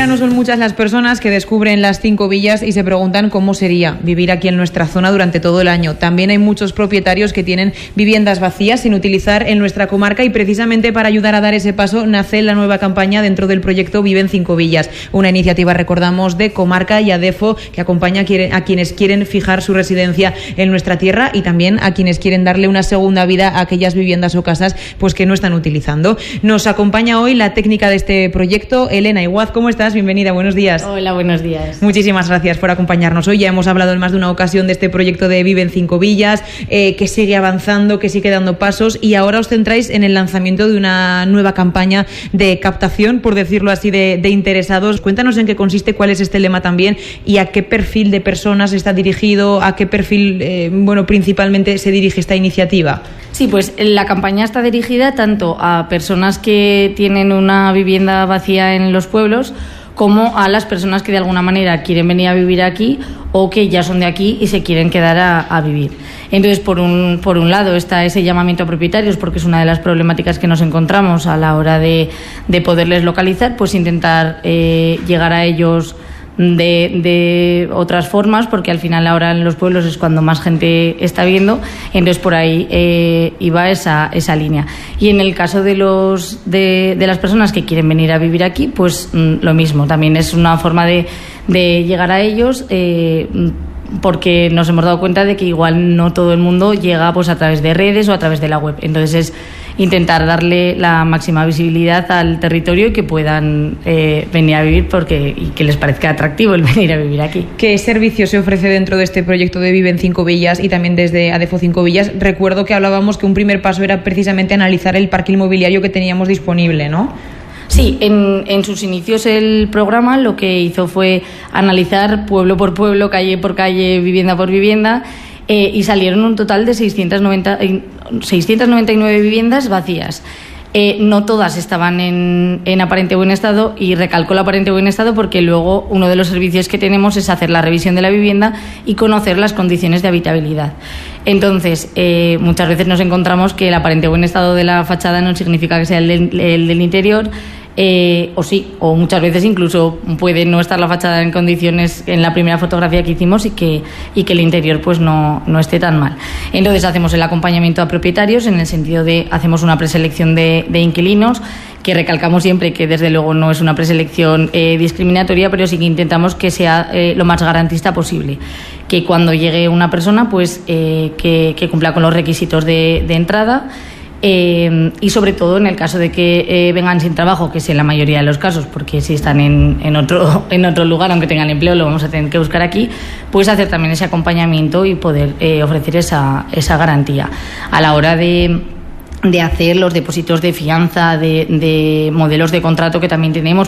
verano son muchas las personas que descubren las 5 villas y se preguntan cómo sería vivir aquí en nuestra zona durante todo el año. También hay muchos propietarios que tienen viviendas vacías sin utilizar en nuestra comarca y precisamente para ayudar a dar ese paso nace la nueva campaña dentro del proyecto Vive en 5 villas, una iniciativa, recordamos, de Comarca y ADEFO que acompaña a quienes quieren fijar su residencia en nuestra tierra y también a quienes quieren darle una segunda vida a aquellas viviendas o casas pues que no están utilizando. Nos acompaña hoy la técnica de este proyecto, Elena Iguaz. ¿Cómo estás? Bienvenida, buenos días. Hola, buenos días. Muchísimas gracias por acompañarnos hoy. Ya hemos hablado en más de una ocasión de este proyecto de Vive en 5 villas, que sigue avanzando, que sigue dando pasos y ahora os centráis en el lanzamiento de una nueva campaña de captación, por decirlo así, de interesados. Cuéntanos en qué consiste, cuál es este lema también y a qué perfil de personas está dirigido, a qué perfil, principalmente se dirige esta iniciativa. Sí, pues la campaña está dirigida tanto a personas que tienen una vivienda vacía en los pueblos como a las personas que de alguna manera quieren venir a vivir aquí o que ya son de aquí y se quieren quedar a vivir. Entonces, por un lado está ese llamamiento a propietarios, porque es una de las problemáticas que nos encontramos a la hora de poderles localizar, pues intentar llegar a ellos de otras formas, porque al final ahora en los pueblos es cuando más gente está viendo, entonces por ahí iba esa línea. Y en el caso de las personas que quieren venir a vivir aquí, pues lo mismo, también es una forma de llegar a ellos, porque nos hemos dado cuenta de que igual no todo el mundo llega pues a través de redes o a través de la web, entonces es intentar darle la máxima visibilidad al territorio y que puedan venir a vivir y que les parezca atractivo el venir a vivir aquí. ¿Qué servicio se ofrece dentro de este proyecto de Vive en 5 villas y también desde ADEFO 5 villas? Recuerdo que hablábamos que un primer paso era precisamente analizar el parque inmobiliario que teníamos disponible, ¿no? Sí, en sus inicios el programa lo que hizo fue analizar pueblo por pueblo, calle por calle, vivienda por vivienda, y salieron un total de 699 viviendas vacías. No todas estaban en aparente buen estado, y recalco el aparente buen estado porque luego uno de los servicios que tenemos es hacer la revisión de la vivienda y conocer las condiciones de habitabilidad. Entonces, muchas veces nos encontramos que el aparente buen estado de la fachada no significa que sea el del interior, o muchas veces incluso puede no estar la fachada en condiciones en la primera fotografía que hicimos y que el interior pues no esté tan mal. Entonces hacemos el acompañamiento a propietarios en el sentido de hacemos una preselección de inquilinos, que recalcamos siempre que desde luego no es una preselección discriminatoria, pero sí que intentamos que sea lo más garantista posible, que cuando llegue una persona pues que cumpla con los requisitos de entrada. Y sobre todo en el caso de que vengan sin trabajo, que es en la mayoría de los casos, porque si están en otro lugar, aunque tengan empleo, lo vamos a tener que buscar aquí, pues hacer también ese acompañamiento y poder ofrecer esa garantía a la hora de hacer los depósitos de fianza, de modelos de contrato que también tenemos.